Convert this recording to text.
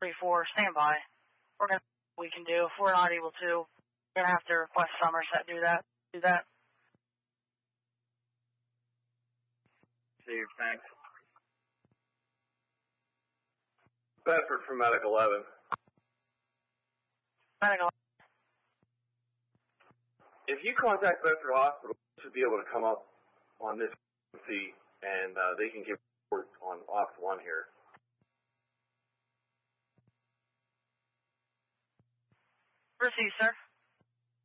3-4, stand by. We're going to see what we can do. If we're not able to, we're going to have to request Somerset do that. Steve, thanks. Bedford for Medic 11. Medic 11. If you contact Bedford Hospital, you should be able to come up on this frequency, and they can give report on Ops 1 here. Proceed, sir.